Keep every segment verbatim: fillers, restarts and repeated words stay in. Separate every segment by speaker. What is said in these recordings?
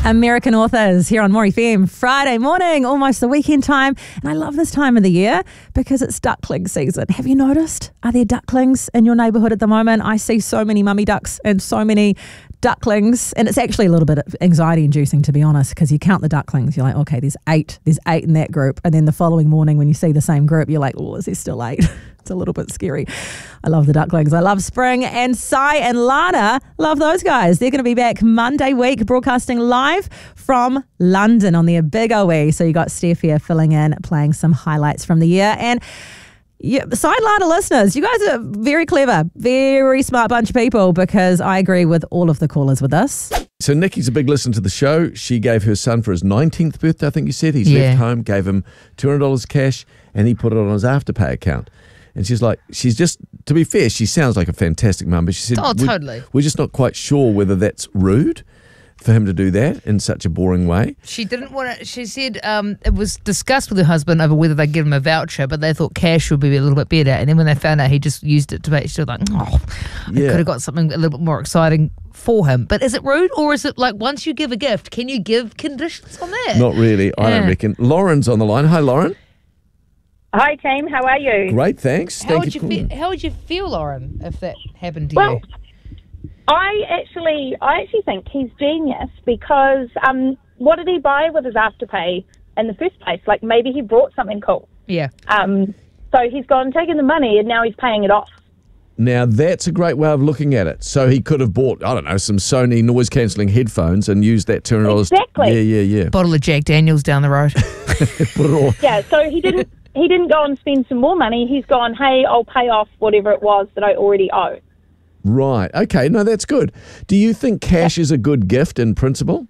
Speaker 1: American Authors here on More F M. Friday morning, almost the weekend time. And I love this time of the year because it's duckling season. Have you noticed? Are there ducklings in your neighbourhood at the moment? I see so many mummy ducks and so many ducklings, and it's actually a little bit anxiety inducing, to be honest, because you count the ducklings, you're like, okay, there's eight there's eight in that group, and then the following morning when you see the same group, you're like, oh, is there still eight? It's a little bit scary. I love the ducklings. I love spring, and Sai and Lana, love those guys. They're going to be back Monday week broadcasting live from London on their big O E. So you got Steph here filling in, playing some highlights from the year. And yeah, Sideliner listeners, you guys are very clever, very smart bunch of people, because I agree with all of the callers with this.
Speaker 2: So Nikki's a big listener to the show. She gave her son for his nineteenth birthday, I think you said. He's
Speaker 1: Yeah.
Speaker 2: left home, gave him two hundred dollars cash, and he put it on his Afterpay account. And she's like, she's just, to be fair, she sounds like a fantastic mum, but she said,
Speaker 3: Oh,
Speaker 2: "We-
Speaker 3: totally.
Speaker 2: We're just not quite sure whether that's rude for him to do that in such a boring way."
Speaker 3: She didn't want to. She said um, it was discussed with her husband over whether they'd give him a voucher, but they thought cash would be a little bit better. And then when they found out he just used it to pay, she was like, oh, I
Speaker 2: Yeah.
Speaker 3: could have got something a little bit more exciting for him. But is it rude, or is it like once you give a gift, can you give conditions on that?
Speaker 2: Not really, I don't
Speaker 3: Yeah.
Speaker 2: reckon. Lauren's on the line. Hi, Lauren.
Speaker 4: Hi team, how are you?
Speaker 2: Great, thanks.
Speaker 3: How
Speaker 2: Thank
Speaker 3: would you
Speaker 2: for
Speaker 3: feel?
Speaker 2: calling.
Speaker 3: How would you feel, Lauren, if that happened to
Speaker 4: Well,
Speaker 3: you?
Speaker 4: I actually, I actually think he's genius because um, what did he buy with his Afterpay in the first place? Like maybe he bought something cool.
Speaker 3: Yeah.
Speaker 4: Um, so he's gone and taken the money and now he's paying it off.
Speaker 2: Now, that's a great way of looking at it. So he could have bought, I don't know, some Sony noise-cancelling headphones and used that two hundred dollars.
Speaker 4: Exactly.
Speaker 2: Yeah, yeah, yeah.
Speaker 3: Bottle of Jack Daniels down the road.
Speaker 2: Put it all.
Speaker 4: Yeah, so he didn't he didn't go and spend some more money. He's gone, hey, I'll pay off whatever it was that I already owe.
Speaker 2: Right. Okay. No, that's good. Do you think cash is a good gift in principle?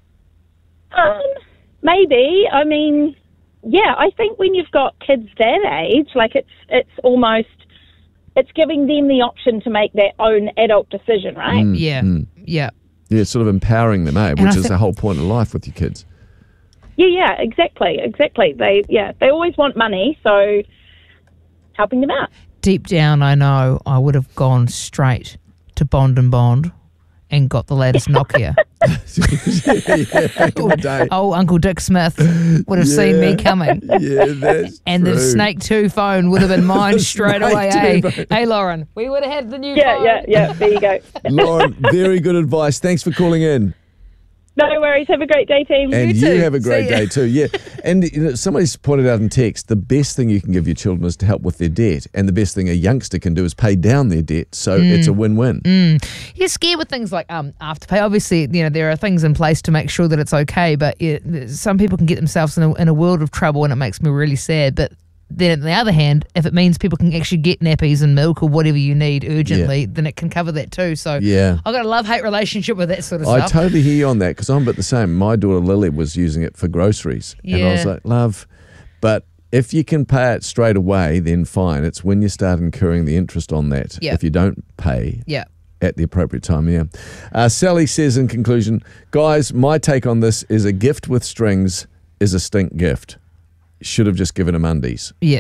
Speaker 4: Um, maybe. I mean, yeah, I think when you've got kids that age, like it's it's almost it's giving them the option to make their own adult decision, right?
Speaker 3: yeah. Yeah.
Speaker 2: Yeah, it's sort of empowering them, eh?
Speaker 3: I
Speaker 2: Which is
Speaker 3: think-
Speaker 2: the whole point of life with your kids.
Speaker 4: Yeah, yeah, exactly, exactly. They yeah, they always want money, so helping them out.
Speaker 3: Deep down, I know I would have gone straight to Bond and Bond and got the latest Nokia.
Speaker 2: yeah, back in the day.
Speaker 3: Oh, Uncle Dick Smith would have seen me coming.
Speaker 2: Yeah, that's
Speaker 3: And
Speaker 2: true.
Speaker 3: the Snake two phone would have been mine straight
Speaker 2: Snake
Speaker 3: away,
Speaker 2: two
Speaker 3: eh?
Speaker 2: phone.
Speaker 3: Hey, Lauren, we would have had the new
Speaker 4: Yeah,
Speaker 3: phone.
Speaker 4: yeah, yeah. There you go.
Speaker 2: Lauren, very good advice. Thanks for calling in.
Speaker 4: No worries. Have a great day, team.
Speaker 2: And
Speaker 3: You
Speaker 2: you,
Speaker 3: too.
Speaker 2: have a great
Speaker 3: See ya.
Speaker 2: day too. Yeah. And you know, somebody's pointed out in text, the best thing you can give your children is to help with their debt. And the best thing a youngster can do is pay down their debt. So it's a win-win.
Speaker 3: You're scared with things like um, Afterpay. Obviously, you know, there are things in place to make sure that it's okay, but it, some people can get themselves in a, in a world of trouble, and it makes me really sad. But then on the other hand, if it means people can actually get nappies and milk or whatever you need urgently,
Speaker 2: Yeah.
Speaker 3: then it can cover that too. So
Speaker 2: Yeah.
Speaker 3: I've got a love-hate relationship with that sort of
Speaker 2: I
Speaker 3: stuff.
Speaker 2: totally hear you on that because I'm a bit the same. My daughter Lily was using it for groceries. And I was
Speaker 3: Yeah.
Speaker 2: like, love, but if you can pay it straight away, then fine. It's when you start incurring the interest on that.
Speaker 3: Yeah.
Speaker 2: If you don't pay
Speaker 3: yeah.
Speaker 2: at the appropriate time, yeah. Uh, Sally says in conclusion, guys, my take on this is a gift with strings is a stink gift. Should have just given him undies.
Speaker 3: Yeah.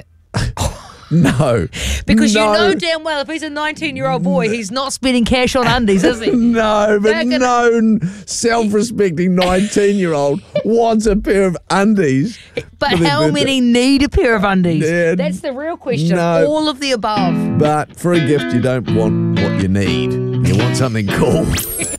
Speaker 2: No.
Speaker 3: Because
Speaker 2: no.
Speaker 3: you know damn well if he's a nineteen-year-old boy, he's not spending cash on undies, is he?
Speaker 2: No, but
Speaker 3: They're gonna-
Speaker 2: no self-respecting nineteen-year-old wants a pair of undies.
Speaker 3: But
Speaker 2: for their
Speaker 3: how
Speaker 2: birthday.
Speaker 3: many need a pair of undies?
Speaker 2: Yeah,
Speaker 3: That's the real question.
Speaker 2: no.
Speaker 3: All of the above.
Speaker 2: But for a gift, you don't want what you need. You want something cool.